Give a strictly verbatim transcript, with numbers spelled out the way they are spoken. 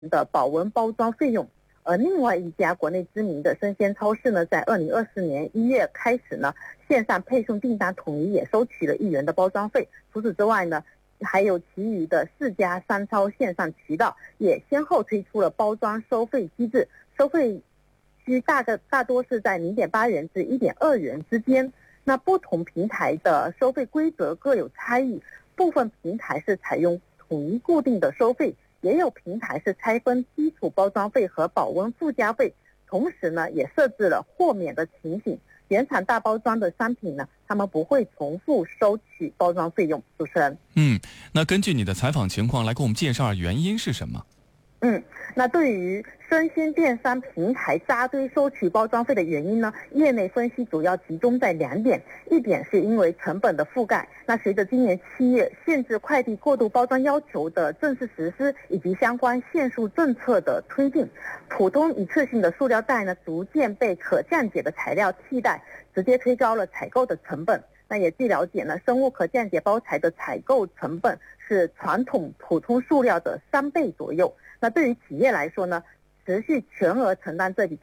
的保温包装费用。而另外一家国内知名的生鲜超市呢，在二零二四年一月开始呢，线上配送订单统一也收取了一元的包装费。除此之外呢，还有其余的四家商超线上渠道也先后推出了包装收费机制，收费区大概大多是在 零点八元至一点二元之间。那不同平台的收费规则各有差异，部分平台是采用统一固定的收费，也有平台是拆分基础包装费和保温附加费，同时呢也设置了豁免的情形。原厂大包装的商品呢，他们不会重复收取包装费用。主持人， 嗯，那根据你的采访情况来给我们介绍原因是什么？ 嗯，那对于生鲜电商平台扎堆收取包装费的原因呢，业内分析主要集中在两点。一点是因为成本的覆盖，那随着今年七月限制快递过度包装要求的正式实施，以及相关限塑政策的推进，普通一次性的塑料袋呢逐渐被可降解的材料替代，直接推高了采购的成本。那也据了解呢，生物可降解包材的采购成本是传统普通塑料的三倍左右。那对于企业来说呢，持续全额承担这笔